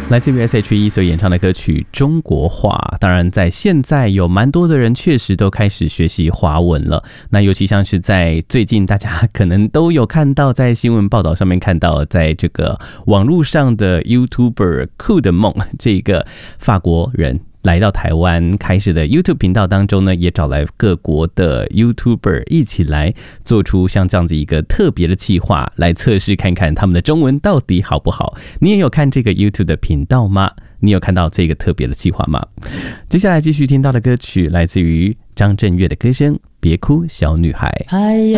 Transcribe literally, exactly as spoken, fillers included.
来自于 S H E 所演唱的歌曲《中国话》，当然在现在有蛮多的人确实都开始学习华文了。那尤其像是在最近，大家可能都有看到，在新闻报道上面看到，在这个网络上的 YouTuber 酷的梦这个法国人。来到台湾开始的 YouTube 频道当中呢，也找来各国的 YouTuber 一起来做出像这样子一个特别的企划，来测试看看他们的中文到底好不好。你也有看这个 YouTube 的频道吗？你有看到这个特别的企划吗？接下来继续听到的歌曲来自于张震岳的歌声《别哭小女孩》。 还有